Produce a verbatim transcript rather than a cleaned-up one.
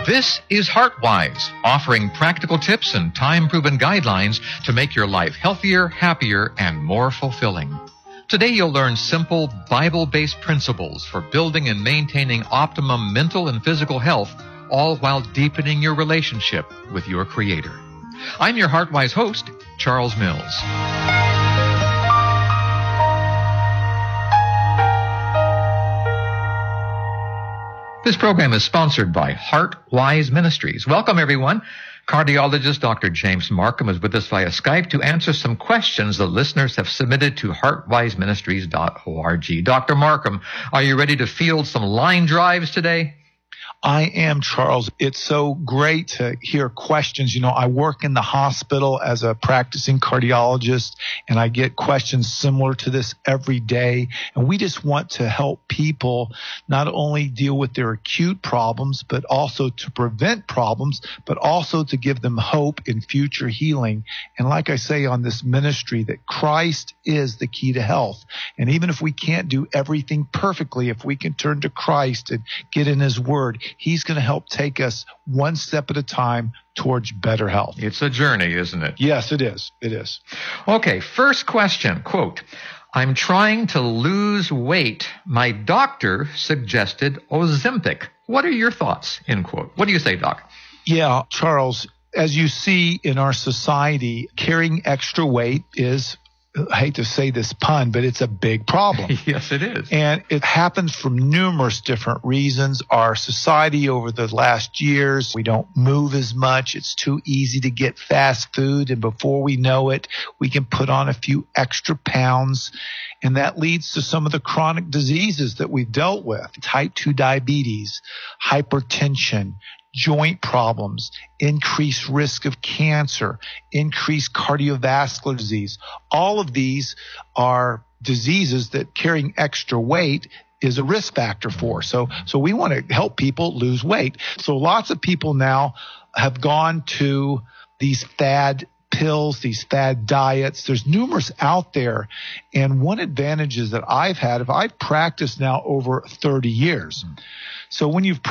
This is HeartWise, offering practical tips and time-proven guidelines to make your life healthier, happier, and more fulfilling. Today you'll learn simple Bible-based principles for building and maintaining optimum mental and physical health, all while deepening your relationship with your Creator. I'm your HeartWise host, Charles Mills. This program is sponsored by HeartWise Ministries. Welcome, everyone. Cardiologist Doctor James Markham is with us via Skype to answer some questions the listeners have submitted to heart wise ministries dot org. Doctor Markham, are you ready to field some line drives today? I am, Charles. It's so great to hear questions. You know, I work in the hospital as a practicing cardiologist, and I get questions similar to this every day. And we just want to help people not only deal with their acute problems, but also to prevent problems, but also to give them hope in future healing. And like I say on this ministry, that Christ is the key to health. And even if we can't do everything perfectly, if we can turn to Christ and get in His Word, He's going to help take us one step at a time towards better health. It's a journey, isn't it? Yes, it is. It is. Okay, first question, quote, I'm trying to lose weight. My doctor suggested Ozempic. What are your thoughts, end quote. What do you say, Doc? Yeah, Charles, as you see in our society, carrying extra weight is, I hate to say this pun, but it's a big problem. Yes, it is. And it happens from numerous different reasons. Our society over the last years, we don't move as much. It's too easy to get fast food. And before we know it, we can put on a few extra pounds. And that leads to some of the chronic diseases that we've dealt with. Type two diabetes, hypertension, joint problems, increased risk of cancer, increased cardiovascular disease. All of these are diseases that carrying extra weight is a risk factor for. So, so we want to help people lose weight. So lots of people now have gone to these fad pills, these fad diets. There's numerous out there. And one advantage is that I've had, if I've practiced now over thirty years. So when you've